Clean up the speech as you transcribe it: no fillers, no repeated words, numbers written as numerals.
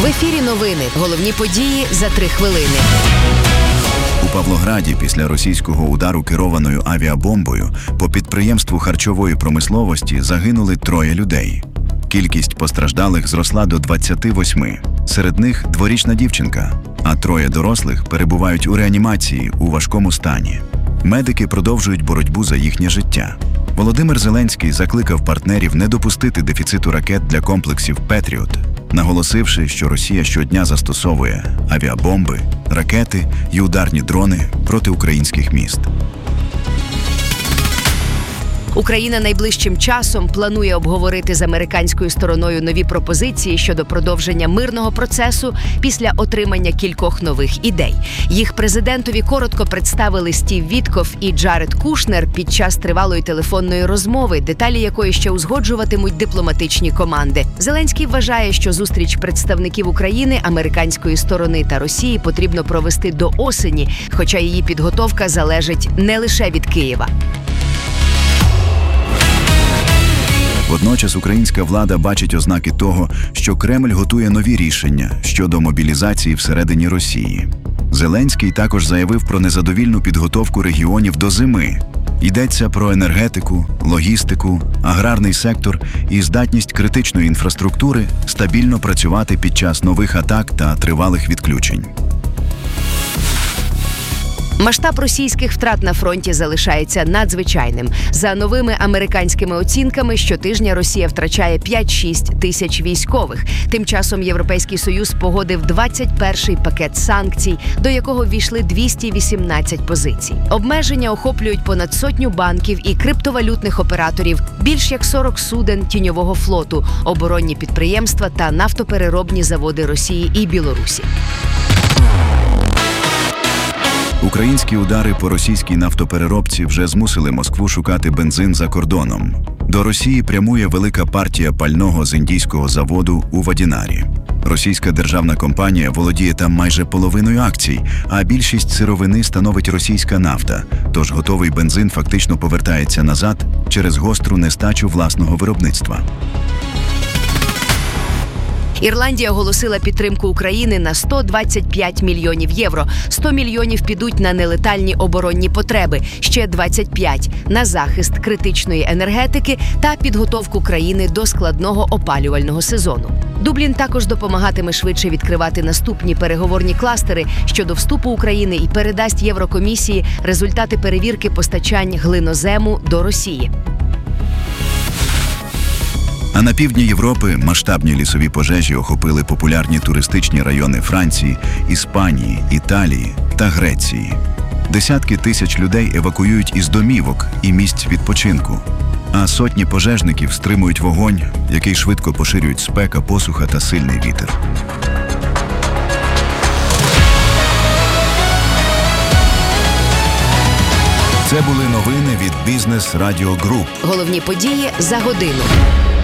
ефірі новини. Головні події за 3 хвилини. У Павлограді після російського удару керованою авіабомбою по підприємству харчової промисловості загинули 3 людей. Кількість постраждалих зросла до 28. Серед них 2-річна дівчинка, а 3 дорослих перебувають у реанімації у важкому стані. Медики продовжують боротьбу за їхнє життя. Володимир Зеленський закликав партнерів не допустити дефіциту ракет для комплексів «Петріот», наголосивши, що Росія щодня застосовує авіабомби, ракети і ударні дрони проти українських міст. Україна найближчим часом планує обговорити з американською стороною нові пропозиції щодо продовження мирного процесу після отримання кількох нових ідей. Їх президентові коротко представили Стів Віткоф і Джаред Кушнер під час тривалої телефонної розмови, деталі якої ще узгоджуватимуть дипломатичні команди. Зеленський вважає, що зустріч представників України, американської сторони та Росії потрібно провести до осені, хоча її підготовка залежить не лише від Києва. Водночас українська влада бачить ознаки того, що Кремль готує нові рішення щодо мобілізації всередині Росії. Зеленський також заявив про незадовільну підготовку регіонів до зими. Йдеться про енергетику, логістику, аграрний сектор і здатність критичної інфраструктури стабільно працювати під час нових атак та тривалих відключень. Масштаб російських втрат на фронті залишається надзвичайним. За новими американськими оцінками, щотижня Росія втрачає 5-6 тисяч військових. Тим часом Європейський Союз погодив 21-й пакет санкцій, до якого ввійшли 218 позицій. Обмеження охоплюють понад 100 банків і криптовалютних операторів, більш як 40 суден тіньового флоту, оборонні підприємства та нафтопереробні заводи Росії і Білорусі. Українські удари по російській нафтопереробці вже змусили Москву шукати бензин за кордоном. До Росії прямує велика партія пального з індійського заводу у Вадінарі. Російська державна компанія володіє там майже половиною акцій, а більшість сировини становить російська нафта, тож готовий бензин фактично повертається назад через гостру нестачу власного виробництва. Ірландія оголосила підтримку України на 125 мільйонів євро. 100 мільйонів підуть на нелетальні оборонні потреби, ще 25 – на захист критичної енергетики та підготовку країни до складного опалювального сезону. Дублін також допомагатиме швидше відкривати наступні переговорні кластери щодо вступу України і передасть Єврокомісії результати перевірки постачань глинозему до Росії. А на півдні Європи масштабні лісові пожежі охопили популярні туристичні райони Франції, Іспанії, Італії та Греції. Десятки тисяч людей евакуюють із домівок і місць відпочинку, а сотні пожежників стримують вогонь, який швидко поширюють спека, посуха та сильний вітер. Це були новини від Бізнес Радіо Груп. Головні події за годину.